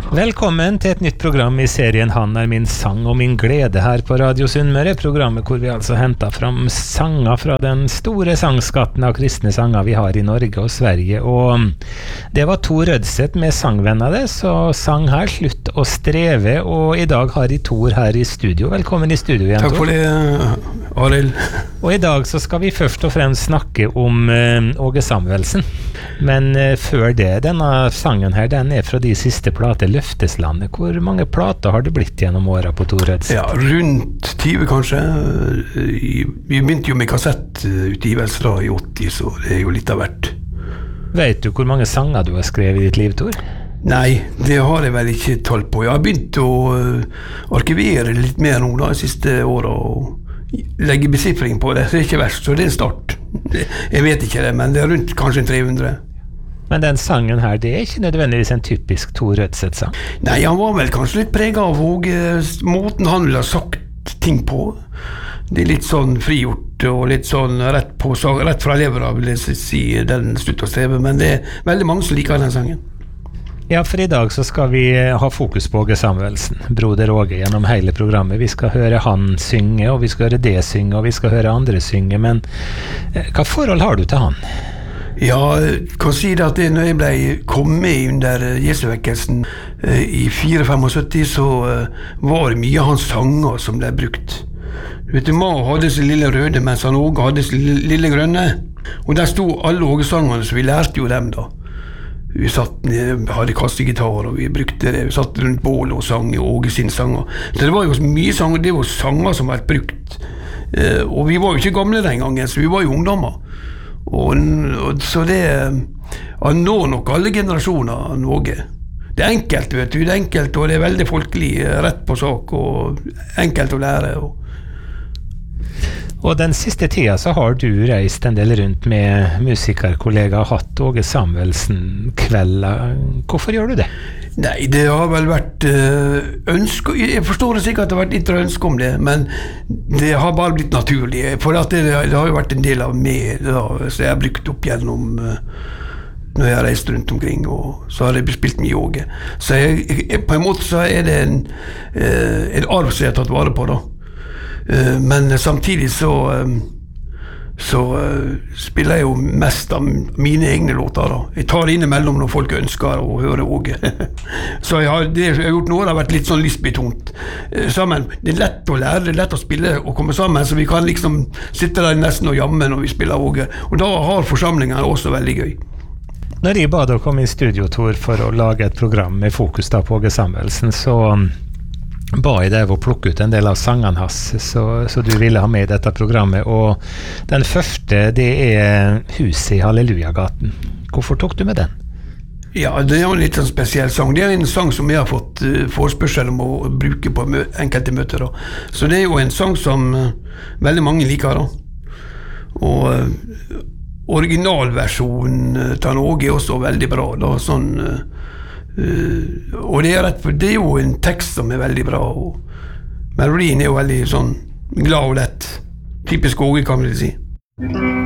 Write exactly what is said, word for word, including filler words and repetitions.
Velkommen til et nytt program i serien Han er min sang og min glede her på Radio Sunnmøre, programmet hvor vi altså henter fram sanger fra den store sangskatten av kristne sanger vi har i Norge og Sverige, og det var Tor Rødseth med sangvenner det, så sang her Slutt å streve, og i dag har de Tor her i studio. Velkommen i studio igjen, Tor. Takk for det, Arild. Og i dag så skal vi først og fremst snakke om uh, Åge Samuelsen, men uh, før det, denne sangen her, den er fra de siste plater, Løfteslandet. Hvor mange plater har det blitt gjennom året på Tor Rødseth? Ja, rundt tyve kanskje. Vi begynte jo med kassettutgivelser i åtti, så det er jo litt av hvert. Vet du hvor mange sanger du har skrevet i ditt liv, Tor? Nei, det har jeg vel ikke tall på. Jeg har begynt å arkivere litt mer nå da, de siste årene, og legge besiffring på det. Det er ikke verst, så det er en start. Jeg vet ikke det, men det er rundt kanskje tre hundre. Men den sangen her, det er ikke nødvendigvis en typisk Tor Rødseth-sang? Nei, han var vel kanskje litt preget av Åge, måten han ville ha sagt ting på. Det er litt sånn frigjort og litt sånn rett, på, rett fra levera, vil jeg si, den Slutt å streve, men det er veldig mange som liker den sangen. Ja, for i dag så skal vi ha fokus på Åge Samuelsen, broder Åge, gjennom hele programmet. Vi skal høre han synge, og vi skal høre det synge, og vi skal høre andre synge, men hva forhold har du til han? Ja, jeg kan si det at det, når jeg ble kommet under Jesuvekkelsen eh, i fire syttifem, så eh, var det mye av hans sanger som ble brukt. Vet du, Ma hadde sin lille røde, mens han Åge hadde sin lille grønne. Og der sto alle Åge-sangene, så vi lærte jo dem da. Vi satt ned, hadde kassegitar, og vi brukte det. Vi satt rundt bålet og sang i Åge sine sanger. Så det var jo mye sanger, det var sanger som var brukt. Eh, og vi var jo ikke gamle den gangen, så vi var jo ungdommer. Og, og så det han når nok alle generasjoner Åge. Det er enkelt, vet du, det er enkelt, og det er veldig folkelig, rett på sak, og enkelt å lære. Og, og den siste tida så har du reist en del rundt med musikerkollega, hatt Åge Samuelsen kvelder. Hvorfor gjør du det? Nei, det har vel vært ønske, jeg forstår det sikkert at det har vært litt ønske om det, men det har bare blitt naturlig, for at det, det har jo vært en del av meg, da, så jeg har brukt opp gjennom når jeg har reist rundt omkring, og så har jeg spilt mye Åge. Så jeg, jeg, på en måte så er det en, en arv som jeg har tatt vare på da. Men samtidig så så uh, spiller jeg jo mest av mine egne låter da. Jeg tar innimellom når folk ønsker å høre Åge. Så jeg har, det jeg har gjort nå har vært litt sånn lystbetont uh, sammen. Det er lett å lære, det er lett å spille og komme sammen, så vi kan liksom sitte der nesten og jamme når vi spiller Åge. Og da har forsamlingen også veldig gøy. Når jeg ba deg komme i studio, Tor, for å lage et program med fokus da på Åge Samuelsen, så ba jeg deg å plukke ut en del av sangene hans, så, så du ville ha med i dette programmet, og den første, det er Huset i Hallelujagaten. Hvorfor tok du med den? Ja, det er jo en litt sånn spesiell sang. Det er en sang som jeg har fått uh, forespørsel om å bruke på mø- enkelte møter da. Så det er jo en sang som uh, veldig mange liker da. Og uh, originalversjonen uh, til Åge er også veldig bra da, sånn uh, Uh, og det er rett for det er jo en tekst som er veldig bra, og melodien er jo veldig sånn glad og lett, typisk Åge kan man si.